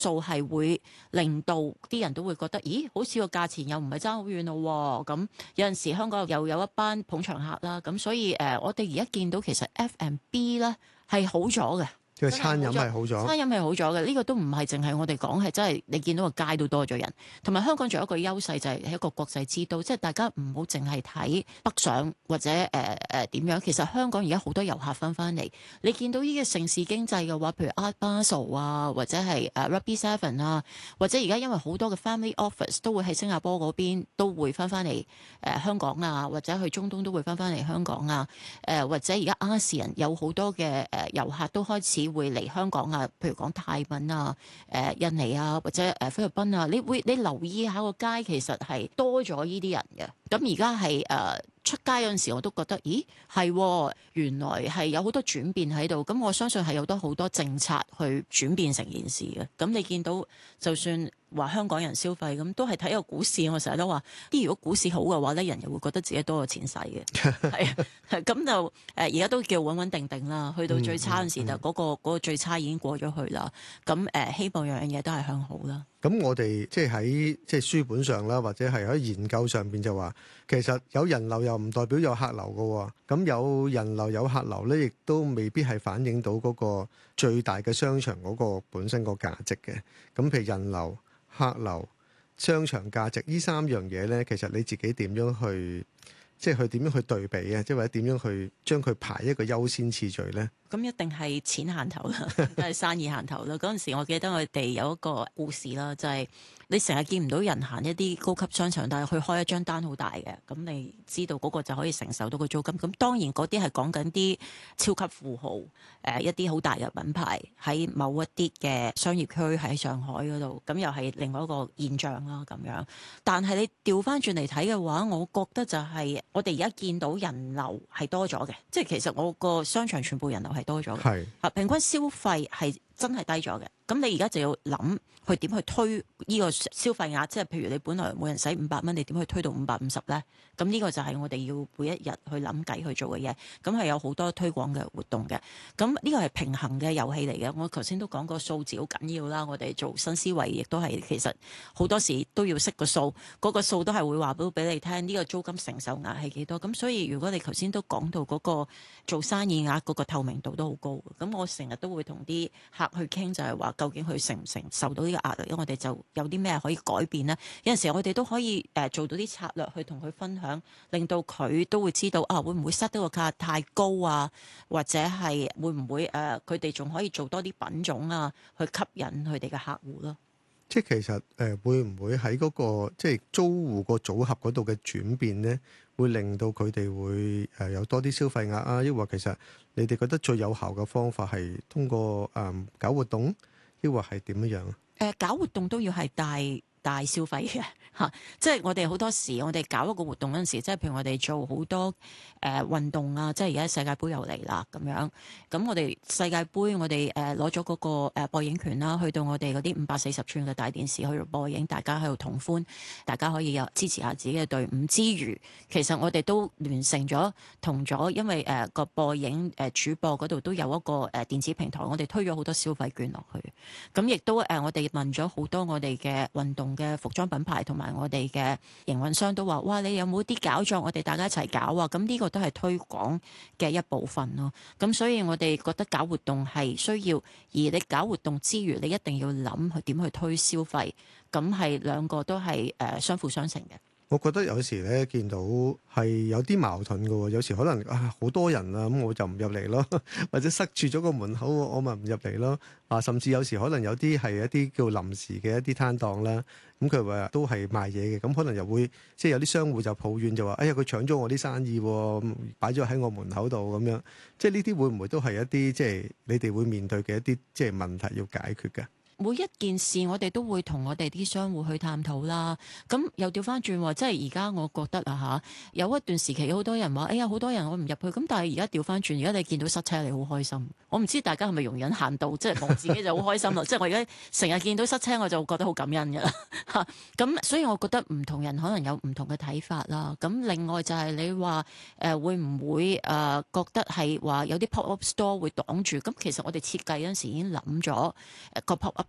數係會令到啲人都會覺得，咦，好似個價錢又唔係爭好遠咯喎。咁有陣時香港又有一班捧場客啦，咁所以我哋而家見到其實 F&B 咧係好咗嘅。 佢餐飲係好咗， 餐飲係好咗嘅，呢個都唔係淨係我哋講，係真係你見到個街都多咗人，同埋香港仲有一個優勢就係一個國際之都，即係大家唔好淨係睇北上或者點樣，其實香港而家好多遊客翻嚟，你見到呢個城市經濟嘅話，譬如 Art Basel 啊，或者係Rugby Seven 啊，或者而家因為好多嘅 family office 都會喺新加坡嗰邊都會翻嚟香港啊，或者去中東都會翻嚟香港啊，或者而家亞視人有好多嘅遊客都開始會嚟香港啊，譬如講泰文啊、印尼啊，或者菲律賓啊，你留意下個街，其實係多咗呢啲人嘅。咁而家係出街有陣時我都覺得，咦係，原來係有好多轉變喺度。咁我相信係有好多政策去轉變成件事嘅。咁你見到就算話香港人消費咁，都係睇個股市。我成日都話，啲如果股市好嘅話咧，人又會覺得自己多咗錢使嘅。係啊，咁就而家都叫穩穩定定啦。去到最差嗰時就嗰個最差已經過咗去啦。咁希望樣嘢都係向好啦。 咁我哋即係喺書本上啦，或者係喺研究上邊就話，其實有人流又唔代表有客流嘅。咁有人流有客流咧，亦都未必係反映到嗰個最大嘅商場嗰個本身個價值嘅。咁譬如人流、客流、商場價值呢三樣嘢咧，其實你自己點樣去點樣去對比啊？即係或者點樣去將佢排一個優先次序咧？ 咁一定係錢行頭啦，都係生意行頭啦。嗰陣時我記得我哋有一個故事啦，就係你成日見唔到人行一啲高級商場，但係佢開一張單好大嘅，咁你知道嗰個就可以承受到個租金。咁當然嗰啲係講緊啲超級富豪，一啲好大嘅品牌喺某一啲嘅商業區喺上海嗰度，咁又係另外一個現象啦咁樣。但係你調翻轉嚟睇嘅話，我覺得就係我哋而家見到人流係多咗嘅，即係其實我個商場全部人流係多咗嘅，平均消費係真係低咗嘅。咁你而家就要諗去點去推呢個消費額，即係譬如你本來每人使500蚊，你點去推到550咧？咁呢個就係我哋要每一日去諗計去做嘅嘢。咁係有好多推廣嘅活動嘅。咁呢個係平衡嘅遊戲嚟嘅。我頭先都講過數字好緊要啦。我哋做新思維亦都係其實好多時都要識個數，嗰個數都係會話到俾你聽呢個租金承受額係幾多。咁所以如果你頭先都講到嗰個做生意額嗰個透明度都好高。咁我成日都會同啲客去傾，就係話究竟佢承唔承受到呢個壓力，因為我哋就有啲咩可以改變呢？有陣時我哋都可以做到啲策略去同佢分享，令到佢都會知道會唔會 set 到個價太高啊，或者係會唔會佢哋仲可以做多啲品種啊，去吸引佢哋嘅客戶咯。 即係其實會唔會喺嗰個即係租戶個組合嗰度嘅轉變呢，會令到佢哋會有多啲消費額啊？抑或其實你哋覺得最有效嘅方法係通過搞活動，抑或係點樣啊？ 搞活動都要係大消費嘅嚇，即係我哋好多時，我哋搞一個活動嗰陣時，即係譬如我哋做好多運動啊，即係而家世界盃又嚟啦咁樣，咁我哋世界盃我哋攞咗嗰個播映權啦，去到我哋嗰啲540寸嘅大電視去播映，大家喺度同歡，大家可以有支持下自己嘅隊伍之餘，其實我哋都聯成咗同咗，因為個播映主播嗰度都有一個電子平台，我哋推咗好多消費券落去，咁亦都我哋問咗好多我哋嘅運動嘅服裝品牌同埋我哋嘅營運商都話，哇，你有冇啲搞作，我哋大家一齊搞啊！咁呢個都係推廣嘅一部分咯。咁所以我哋覺得搞活動係需要，而你搞活動之餘，你一定要諗去點去推消費，咁係兩個都係相輔相成嘅。 我覺得有時咧見到係有啲矛盾嘅喎，有時可能好多人啊，咁我就唔入嚟咯，或者塞住咗個門口，我咪唔入嚟咯。甚至有時可能有啲係一啲叫臨時嘅一啲攤檔啦，咁佢話都係賣嘢嘅，咁可能又會即係有啲商戶就抱怨就話，哎呀佢搶咗我啲生意喎，擺咗喺我門口度咁樣，即係呢啲會唔會都係一啲即係你哋會面對嘅一啲即係問題要解決嘅？ 每一件事我哋都會同我哋啲商戶去探討啦。咁又調翻轉，即係而家我覺得有一段時期好多人話，哎呀好多人我唔入去。咁但係而家調翻轉，而家你見到塞車你好開心。我唔知大家係咪容忍限度，即係我自己就好開心咯。即係我而家成日見到塞車我就覺得好感恩㗎啦。咁所以我覺得唔同人可能有唔同嘅睇法啦。咁另外就係你話會唔會覺得係話有啲 pop up store 會擋住？咁其實我哋設計嗰陣時已經諗咗個 pop up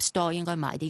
Store 應該買啲